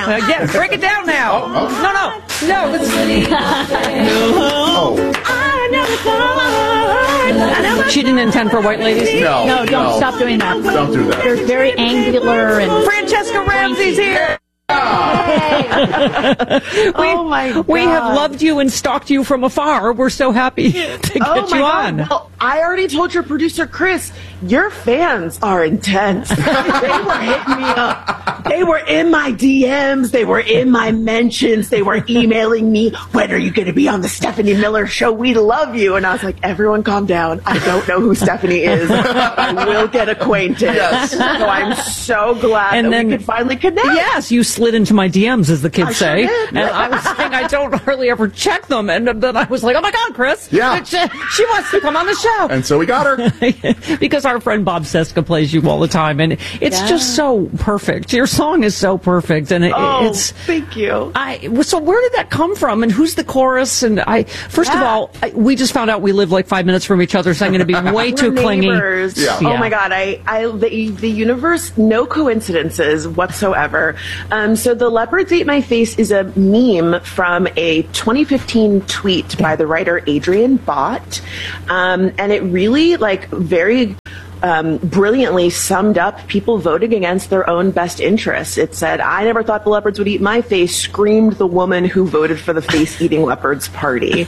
Yeah, break it down now. No. She didn't intend for white ladies? No, don't stop doing that. Don't do that. They're very angular and... Francesca Ramsey's here. Oh my God. We have loved you and stalked you from afar. We're so happy to get you on. Well, I already told your producer, Chris, your fans are intense. They were hitting me up. They were in my DMs. They were in my mentions. They were emailing me, when are you going to be on the Stephanie Miller Show? We love you. And I was like, everyone calm down. I don't know who Stephanie is. I will get acquainted. Yes. So I'm so glad that we could finally connect. Yes, you slid into my DMs, as the kids say. Sure did. And I was saying I don't hardly ever check them. And then I was like, oh my God, Chris. Yeah. She wants to come on the show. And so we got her. Because our friend Bob Seska plays you all the time. And it's just so perfect. Your song is so perfect. And it's... thank you. So where did that come from? And who's the chorus? And first of all, we just found out we live like 5 minutes from each other, so I'm going to be way too clingy. Yeah. Oh my God. The universe, no coincidences whatsoever. So the leopards ate my face is a meme from a 2015 tweet by the writer Adrian Bott. And it really very brilliantly summed up people voting against their own best interests. It said, I never thought the leopards would eat my face, screamed the woman who voted for the face-eating leopards party.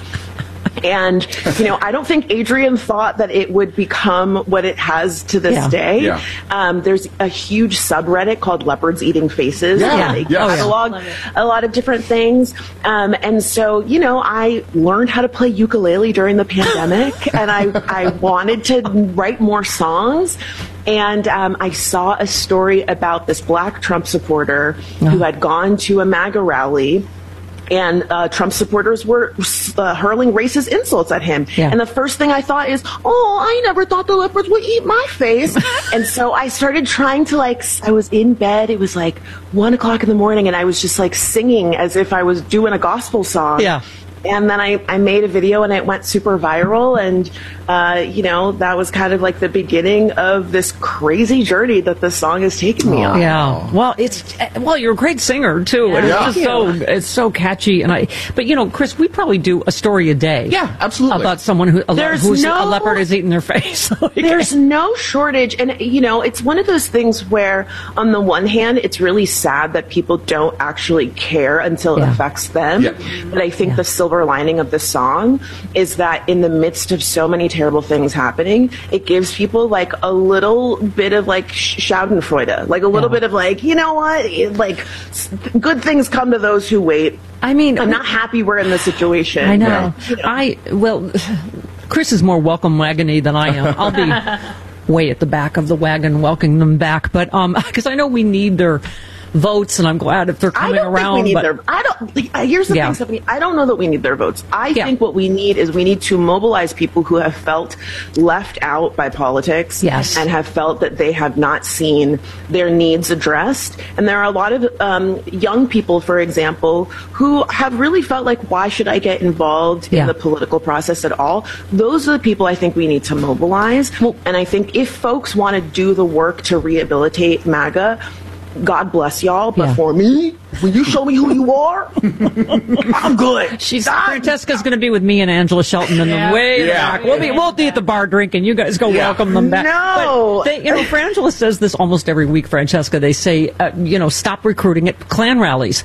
And, I don't think Adrian thought that it would become what it has to this day. Yeah. There's a huge subreddit called Leopards Eating Faces. Yeah. They catalog a lot of different things. And so, I learned how to play ukulele during the pandemic, and I wanted to write more songs. And I saw a story about this black Trump supporter who had gone to a MAGA rally. And Trump supporters were hurling racist insults at him. Yeah. And the first thing I thought is, I never thought the leopards would eat my face. And so I started trying to I was in bed. It was 1:00 in the morning, and I was just singing as if I was doing a gospel song. Yeah. And then I made a video, and it went super viral. And, that was kind of the beginning of this crazy journey that this song has taken me on. Yeah. Well, you're a great singer too. Yeah. It's so catchy. But Chris, we probably do a story a day. Yeah, absolutely. About someone who's a leopard is eating their face. There's no shortage. And, it's one of those things where on the one hand, it's really sad that people don't actually care until it affects them. Yeah. But I think the silver lining of the song is that in the midst of so many terrible things happening, it gives people a little bit of schadenfreude, a little bit of you know what, good things come to those who wait. I mean, I'm not happy we're in this situation. I know. Chris is more welcome wagony than I am. I'll be way at the back of the wagon welcoming them back, but because I know we need their votes, and I'm glad if they're coming around. Here's the thing, Stephanie. I don't know that we need their votes. I think what we need is we need to mobilize people who have felt left out by politics and have felt that they have not seen their needs addressed. And there are a lot of young people, for example, who have really felt why should I get involved in the political process at all? Those are the people I think we need to mobilize. And I think if folks want to do the work to rehabilitate MAGA, God bless y'all, but for me, when you show me who you are, I'm good. Francesca's going to be with me and Angela Shelton in the way back. We'll be at the bar drinking. You guys go welcome them back. No, but Frangela says this almost every week. Francesca, they say, stop recruiting at Klan rallies.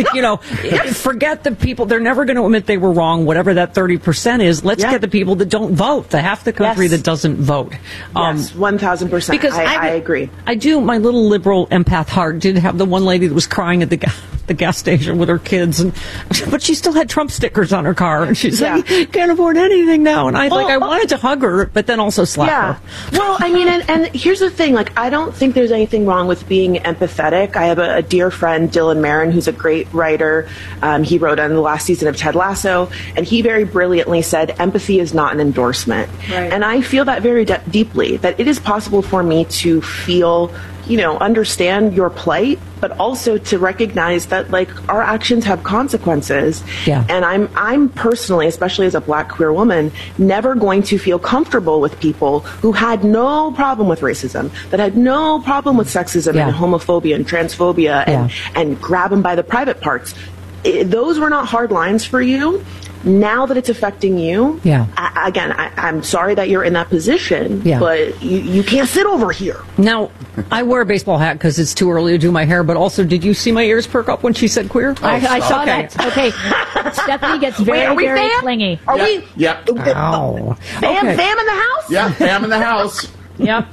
Forget the people. They're never going to admit they were wrong. Whatever that 30% is, let's get the people that don't vote. The half the country that doesn't vote. Yes, 1,000%. Because I agree. I do. My little liberal empath heart did have the one lady that was crying at the gas station with her kids, but she still had Trump stickers on her car, and she's like, can't afford anything now. And I wanted to hug her, but then also slap her. Well, I mean, and here's the thing, I don't think there's anything wrong with being empathetic. I have a dear friend, Dylan Marin, who's a great writer. He wrote on the last season of Ted Lasso, and he very brilliantly said, empathy is not an endorsement. Right. And I feel that very deeply, that it is possible for me to feel understand your plight but also to recognize that like our actions have consequences. Yeah. And I'm personally, especially as a Black queer woman, never going to feel comfortable with people who had no problem with racism, that had no problem with sexism Yeah. and homophobia and transphobia and grab them by the private parts. Those were not hard lines for you. Now that it's affecting you, I'm sorry that you're in that position, but you can't sit over here. Now, I wear a baseball hat because it's too early to do my hair, but also, did you see my ears perk up when she said queer? I saw that. Okay. Stephanie gets very, very clingy. Are we? Yep. Ow. Fam in the house? Yeah, fam in the house. Yep.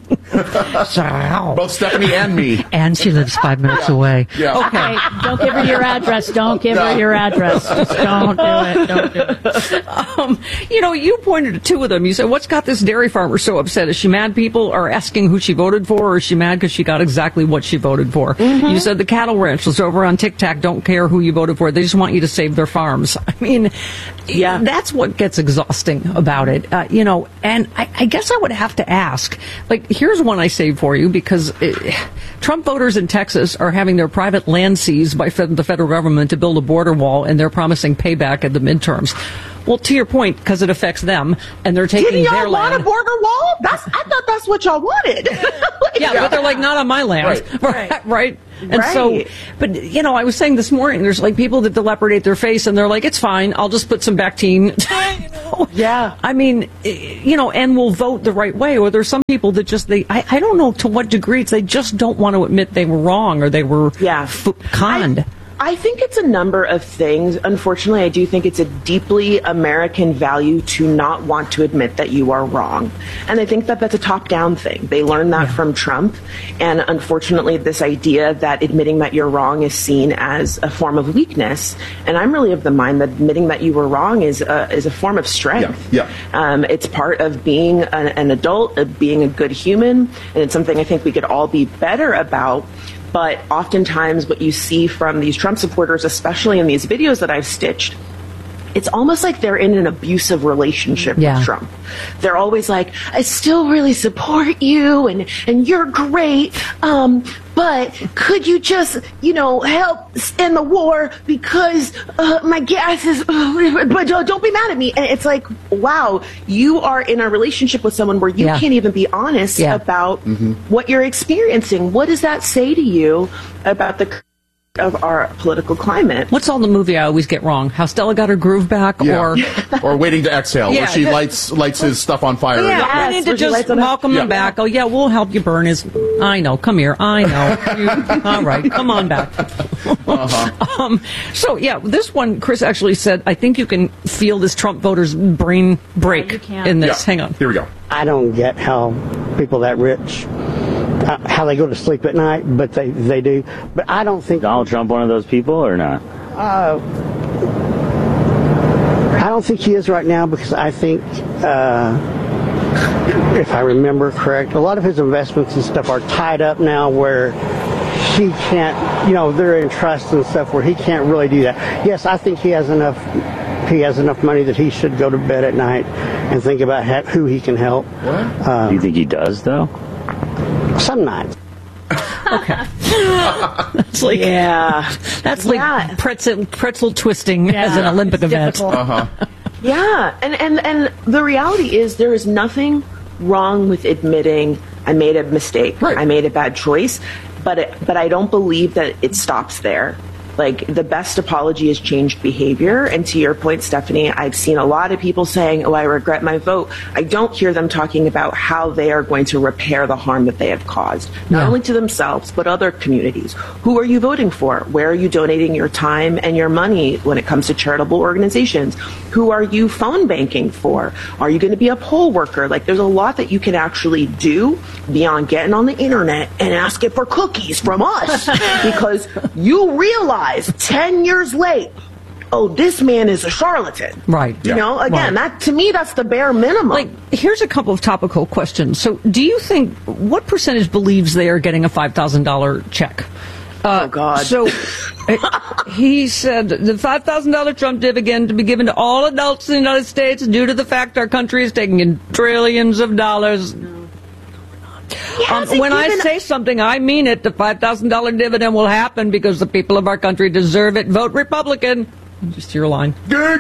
Both Stephanie and me. And she lives 5 minutes away. Yeah. Okay, don't give her your address. Don't give her your address. Just don't do it. Don't do it. You pointed to two of them. You said, what's got this dairy farmer so upset? Is she mad people are asking who she voted for, or is she mad because she got exactly what she voted for? Mm-hmm. You said the cattle ranchers over on TikTok don't care who you voted for. They just want you to save their farms. I mean, that's what gets exhausting about it. And I guess I would have to ask, like, here's one I saved for you, because Trump voters in Texas are having their private land seized by the federal government to build a border wall, and they're promising payback at the midterms. Well, to your point, because it affects them, and they're taking their land. Didn't y'all want a border wall? I thought that's what y'all wanted. But they're like, not on my land. Right. And so, but, I was saying this morning, there's like people that deprecate their face, and they're like, it's fine, I'll just put some Bactine. Yeah. I mean, and will vote the right way. Or there's some people that just, I don't know to what degree they just don't want to admit they were wrong or they were conned. I think it's a number of things. Unfortunately, I do think it's a deeply American value to not want to admit that you are wrong. And I think that that's a top-down thing. They learned that from Trump. And unfortunately, this idea that admitting that you're wrong is seen as a form of weakness. And I'm really of the mind that admitting that you were wrong is a form of strength. It's part of being an adult, of being a good human. And it's something I think we could all be better about. But oftentimes what you see from these Trump supporters, especially in these videos that I've stitched, it's almost like they're in an abusive relationship with Trump. They're always like, I still really support you and you're great, but could you just, help end the war because my gas is, but don't be mad at me. And it's like, wow, you are in a relationship with someone where you can't even be honest about what you're experiencing. What does that say to you about the of our political climate? What's all the movie I always get wrong? How Stella got her groove back, or Waiting to Exhale, where she lights his stuff on fire. I need to just welcome him back. Oh we'll help you burn his. I know. Come here. I know. All right, come on back. This one, Chris actually said, I think you can feel this Trump voters' brain break in this. Hang on. Here we go. I don't get how people that rich, how they go to sleep at night, but they do. But I don't think Donald Trump one of those people or not? I don't think he is right now, because I think, if I remember correct, a lot of his investments and stuff are tied up now where he can't, they're in trust and stuff where he can't really do that. Yes, I think he has enough money that he should go to bed at night and think about who he can help. Do you think he does, though? Some nights. Okay. That's like pretzel twisting as an Olympic event. Yeah, and the reality is there is nothing wrong with admitting I made a mistake, I made a bad choice, but I don't believe that it stops there. Like, the best apology is changed behavior. And to your point, Stephanie, I've seen a lot of people saying, I regret my vote. I don't hear them talking about how they are going to repair the harm that they have caused, not only to themselves, but other communities. Who are you voting for? Where are you donating your time and your money when it comes to charitable organizations? Who are you phone banking for? Are you going to be a poll worker? Like, there's a lot that you can actually do beyond getting on the internet and asking for cookies from us because you realize 10 years late, this man is a charlatan. Right. That to me, that's the bare minimum. Like, here's a couple of topical questions. So, do you think, what percentage believes they are getting a $5,000 check? Oh, God. So, he said the $5,000 Trump dividend to be given to all adults in the United States due to the fact our country is taking in trillions of dollars. When I say something, I mean it. The $5,000 dividend will happen because the people of our country deserve it. Vote Republican. Just your line.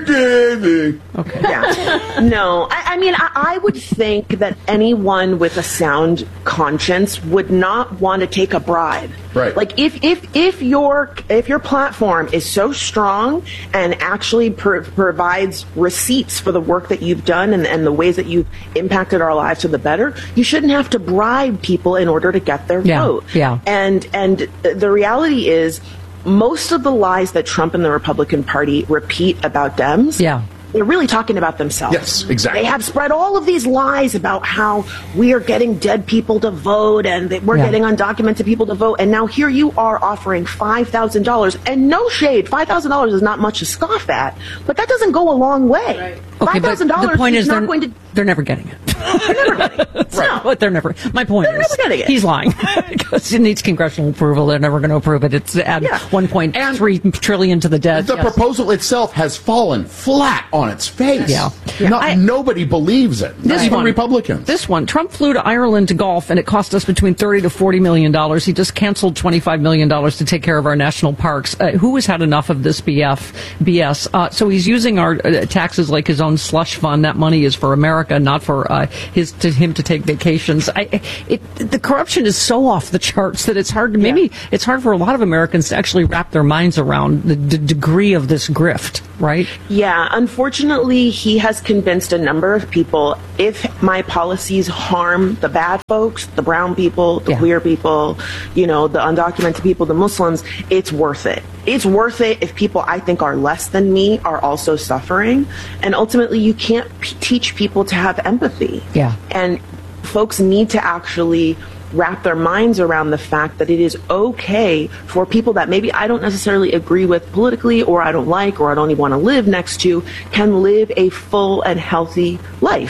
Okay. Yeah. No, I mean, I would think that anyone with a sound conscience would not want to take a bribe. Right. Like if your platform is so strong and actually provides receipts for the work that you've done and the ways that you've impacted our lives for the better, you shouldn't have to bribe people in order to get their vote. Yeah. And the reality is, most of the lies that Trump and the Republican Party repeat about Dems, they're really talking about themselves. Yes, exactly. They have spread all of these lies about how we are getting dead people to vote and that we're getting undocumented people to vote. And now here you are offering $5,000. And no shade, $5,000 is not much to scoff at, but that doesn't go a long way. Right. Okay, but the point is they're never getting it. They're never getting it. No. But they're never. My point they're is, never getting it. He's lying because it needs congressional approval. They're never going to approve it. It's add 1.3 trillion to the debt. The proposal itself has fallen flat on its face. Nobody believes it. Even Republicans. This one, Trump flew to Ireland to golf, and it cost us between $30 to $40 million. He just canceled $25 million to take care of our national parks. Who has had enough of this BS? So he's using our taxes like his own slush fund. That money is for America, not for him to take vacations. The corruption is so off the charts that it's hard. It's hard for a lot of Americans to actually wrap their minds around the degree of this grift. Right? Yeah. Unfortunately, he has convinced a number of people, if my policies harm the bad folks, the brown people, the queer people, the undocumented people, the Muslims, it's worth it. It's worth it if people I think are less than me are also suffering. And ultimately, you can't teach people to have empathy. Yeah. And folks need to actually wrap their minds around the fact that it is okay for people that maybe I don't necessarily agree with politically, or I don't like, or I don't even want to live next to, can live a full and healthy life.